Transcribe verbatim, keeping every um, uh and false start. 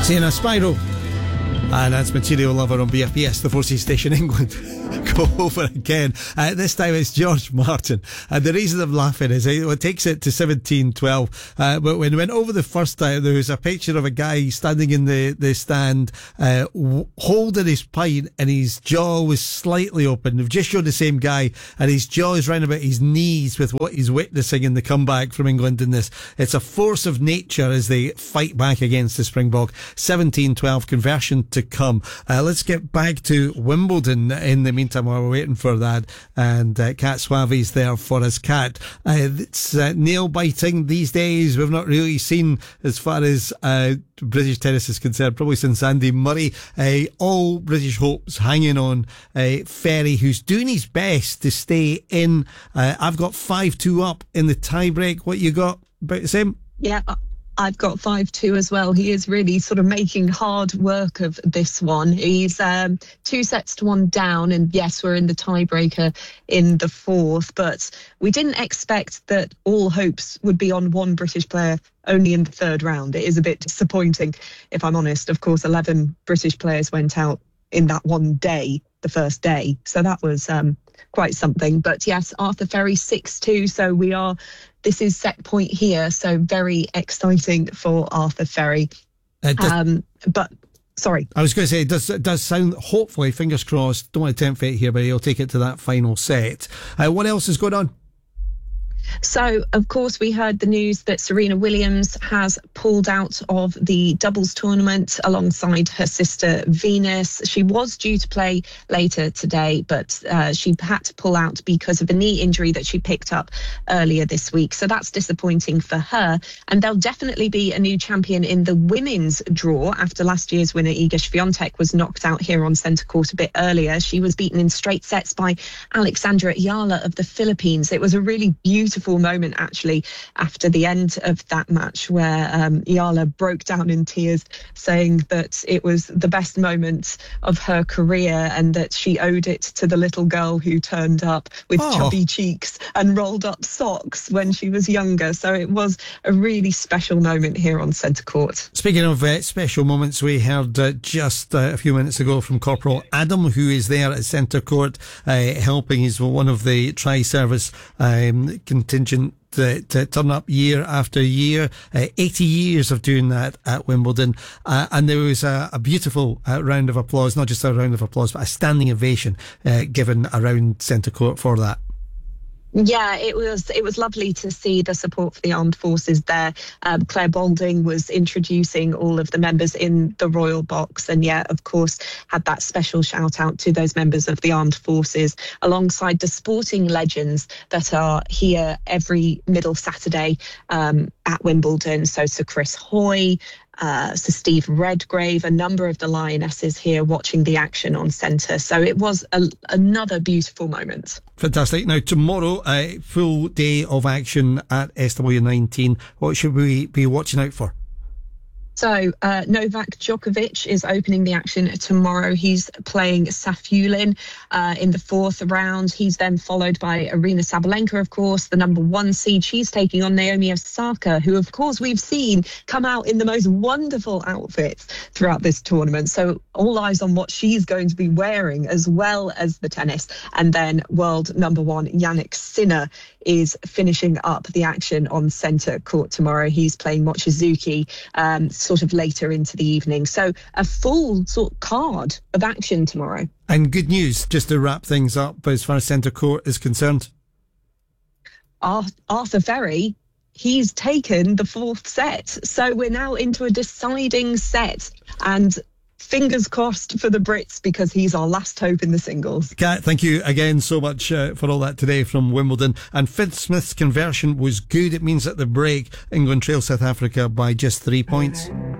Seeing a Spiral. And that's Material Lover on B F B S, the Forces Station England. Go over again. Uh, this time it's George Martin. And the reason I'm laughing is it, it takes it to seventeen twelve. Uh, but when we went over the first time, there was a picture of a guy standing in the, the stand, uh, w- holding his pint, and his jaw was slightly open. They've just showed the same guy, and his jaw is round about his knees with what he's witnessing in the comeback from England in this. It's a force of nature as they fight back against the Springbok. seventeen twelve conversion to come. Uh, let's get back to Wimbledon in the meantime while we're waiting for that. And uh, Kat Suave's there for us. Kat, uh, it's uh, nail biting these days. We've not really seen, as far as uh, British tennis is concerned, probably since Andy Murray. Uh, all British hopes hanging on uh, Ferry, who's doing his best to stay in. Uh, I've got five two up in the tiebreak. What you got? About the same? Yeah. I've got five two as well. He is really sort of making hard work of this one. He's um, two sets to one down, and yes, we're in the tiebreaker in the fourth, but we didn't expect that all hopes would be on one British player only in the third round. It is a bit disappointing, if I'm honest. Of course, eleven British players went out in that one day, the first day. So that was um, quite something. But yes, Arthur Ferry six two. So we are... This is set point here, so very exciting for Arthur Ferry. Uh, does, um, but, sorry. I was going to say, it does, it does sound, hopefully, fingers crossed, don't want to tempt fate here, but he'll take it to that final set. Uh, what else is going on? So, of course, we heard the news that Serena Williams has pulled out of the doubles tournament alongside her sister Venus. She was due to play later today, but uh, she had to pull out because of a knee injury that she picked up earlier this week. So that's disappointing for her. And there'll definitely be a new champion in the women's draw after last year's winner Iga Swiatek was knocked out here on centre court a bit earlier. She was beaten in straight sets by Alexandra Ayala of the Philippines. It was a really beautiful Beautiful moment actually after the end of that match where um, Ayala broke down in tears saying that it was the best moment of her career and that she owed it to the little girl who turned up with oh. chubby cheeks and rolled up socks when she was younger. So it was a really special moment here on centre court. Speaking of uh, special moments, we heard uh, just uh, a few minutes ago from Corporal Adam, who is there at centre court uh, helping. He's one of the tri-service um, contingent to, to turn up year after year, uh, eighty years of doing that at Wimbledon, uh, and there was a, a beautiful uh, round of applause, not just a round of applause but a standing ovation uh, given around centre court for that. Yeah, it was it was lovely to see the support for the armed forces there. Um, Claire Balding was introducing all of the members in the royal box, and yeah, of course, had that special shout out to those members of the armed forces alongside the sporting legends that are here every middle Saturday um, at Wimbledon. So Sir Chris Hoy, Uh, Sir Steve Redgrave, a number of the Lionesses here watching the action on centre. So it was a, another beautiful moment. Fantastic. Now, tomorrow, a full day of action at S W nineteen. What should we be watching out for? So uh, Novak Djokovic is opening the action tomorrow. He's playing Safulin uh, in the fourth round. He's then followed by Arina Sabalenka, of course, the number one seed. She's taking on Naomi Osaka, who, of course, we've seen come out in the most wonderful outfits throughout this tournament. So all eyes on what she's going to be wearing, as well as the tennis. And then world number one Yannick Sinner is finishing up the action on centre court tomorrow. He's playing Mochizuki um, sort of later into the evening. So a full sort of card of action tomorrow. And good news, just to wrap things up as far as centre court is concerned. Arthur Ferry, he's taken the fourth set. So we're now into a deciding set, and fingers crossed for the Brits because he's our last hope in the singles. Kat, thank you again so much uh, for all that today from Wimbledon. And Fitzsmith's conversion was good. It means at the break, England trail South Africa by just three points.